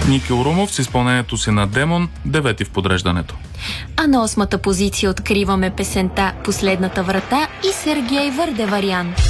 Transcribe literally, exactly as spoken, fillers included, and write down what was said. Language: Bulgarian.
Ники Урумов с изпълнението си на Демон, девети в подреждането. А на осмата позиция откриваме песента "Последната врата" и Сергей Върдеварян.